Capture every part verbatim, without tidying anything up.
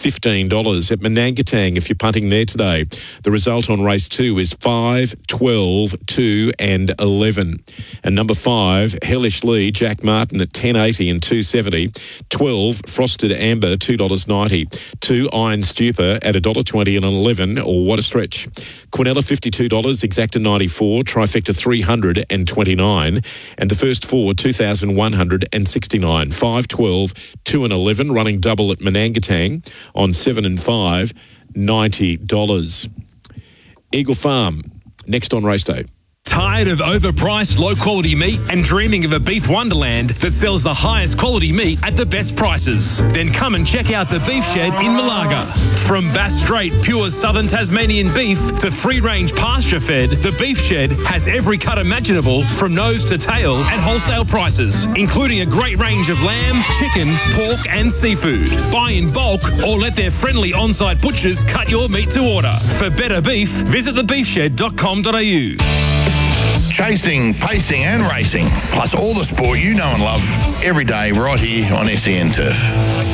fifteen dollars. At Menangatang, if you're punting there today, the result on race two is five, twelve, two and eleven. And number five, Hellish Lee, Jack Martin at ten eighty and two seventy. twelve, Frosted Amber, two dollars ninety. two, Iron Stupor at one dollar twenty and eleven, or What a Stretch. Quinella, fifty-two dollars. Exacta, ninety-four. Trifecta, three hundred twenty-nine. And the first four, two thousand one hundred sixty-nine. five, twelve, two and eleven, running double at Menangatang on seven and five, ninety dollars. Eagle Farm, next on race day. Tired of overpriced, low-quality meat and dreaming of a beef wonderland that sells the highest quality meat at the best prices? Then come and check out the Beef Shed in Malaga. From Bass Strait pure southern Tasmanian beef to free-range pasture-fed, the Beef Shed has every cut imaginable from nose to tail at wholesale prices, including a great range of lamb, chicken, pork and seafood. Buy in bulk or let their friendly on-site butchers cut your meat to order. For better beef, visit the beef shed dot com dot a u. Chasing, pacing and racing, plus all the sport you know and love, every day right here on S E N Turf.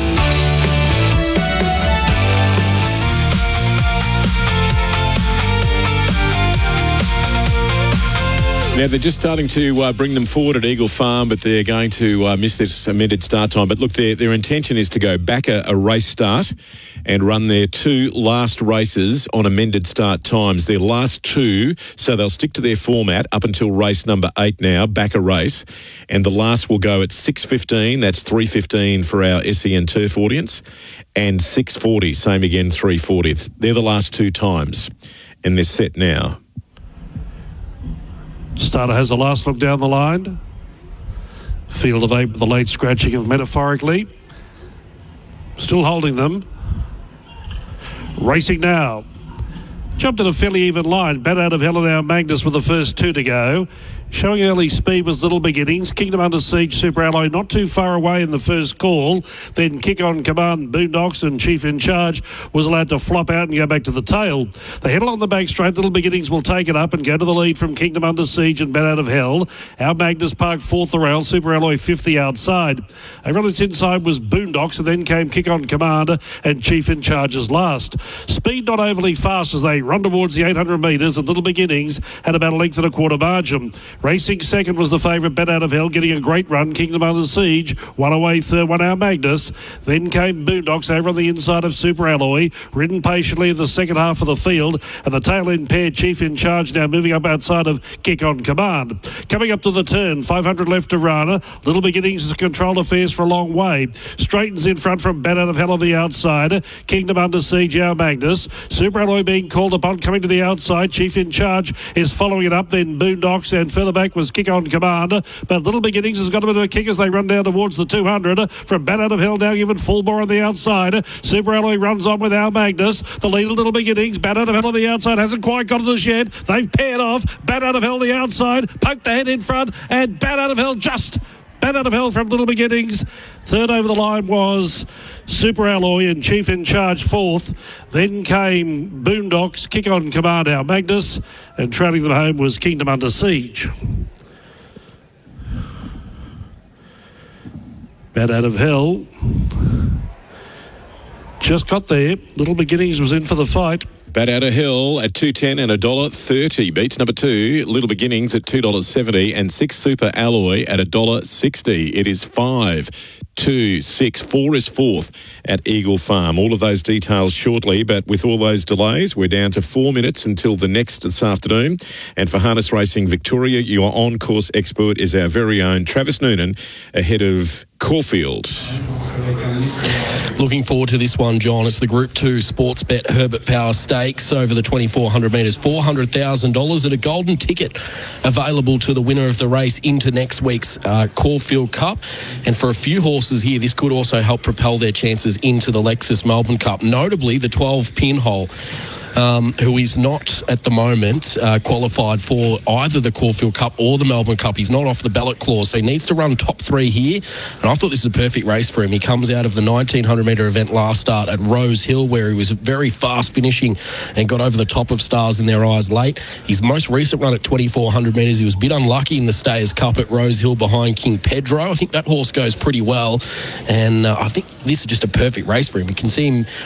Now, they're just starting to uh, bring them forward at Eagle Farm, but they're going to uh, miss this amended start time. But look, their, their intention is to go back a, a race start and run their two last races on amended start times. Their last two, so they'll stick to their format up until race number eight now, back a race. And the last will go at six fifteen, that's three fifteen for our S E N Turf audience, and six forty, same again, three forty. They're the last two times, and they're set now. Starter has a last look down the line. Field of eight with the late scratching of Metaphorically. Still holding them. Racing now. Jumped at a fairly even line. Bat Out of Hell and Our Magnus with the first two to go. Showing early speed was Little Beginnings. Kingdom Under Siege, Super Alloy not too far away in the first call. Then Kick On Command, Boondocks and Chief in Charge was allowed to flop out and go back to the tail. They head along the back straight. Little Beginnings will take it up and go to the lead from Kingdom Under Siege and Bat Out of Hell. Our Magnus Park fourth the rail. Super Alloy fifth the outside. Over on its inside was Boondocks, and then came Kick On Command and Chief in Charge as last. Speed not overly fast as they run towards the eight hundred metres, and Little Beginnings had about a length and a quarter margin. Racing second was the favourite, Bat Out of Hell, getting a great run. Kingdom Under Siege, one away third, one Our Magnus. Then came Boondocks over on the inside of Super Alloy, ridden patiently in the second half of the field, and the tail end pair, Chief in Charge, now moving up outside of Kick On Command. Coming up to the turn, five hundred left to run. Little Beginnings has controlled affairs for a long way. Straightens in front from Bat Out of Hell on the outside. Kingdom Under Siege, Our Magnus. Super Alloy being called upon, coming to the outside. Chief in Charge is following it up, then Boondocks, and further back was Kick On Command, but Little Beginnings has got a bit of a kick as they run down towards the two hundred. From Bat Out of Hell now given full bore on the outside. Super Alloy runs on with Our Magnus. The lead of Little Beginnings. Bat Out of Hell on the outside hasn't quite got to us yet. They've paired off. Bat Out of Hell the outside, poked the head in front, and Bat Out of Hell just Bat Out of Hell from Little Beginnings. Third over the line was Super Alloy and Chief in Charge fourth. Then came Boondocks, Kick On Command, Our Magnus, and trailing them home was Kingdom Under Siege. Bat Out of Hell just got there. Little Beginnings was in for the fight. Bat Out of Hell at two ten and one dollar thirty. Beats number two, Little Beginnings at two dollars seventy, and six Super Alloy at one dollar sixty. It is five, two, six. Four is fourth at Eagle Farm. All of those details shortly, but with all those delays, we're down to four minutes until the next this afternoon. And for Harness Racing Victoria, your on-course expert is our very own Travis Noonan, ahead of Caulfield. Looking forward to this one, John. It's the Group two Sportsbet Herbert Power Stakes over the twenty-four hundred metres. four hundred thousand dollars at a golden ticket available to the winner of the race into next week's uh, Caulfield Cup. And for a few horses here, this could also help propel their chances into the Lexus Melbourne Cup, notably the twelve Pinhole. Um, who is not at the moment uh, qualified for either the Caulfield Cup or the Melbourne Cup. He's not off the ballot clause, so he needs to run top three here. And I thought this is a perfect race for him. He comes out of the nineteen hundred metre event last start at Rose Hill, where he was very fast finishing and got over the top of stars in their eyes late. His most recent run at twenty-four hundred metres, he was a bit unlucky in the Stayers Cup at Rose Hill behind King Pedro. I think that horse goes pretty well, and uh, I think this is just a perfect race for him. You can see him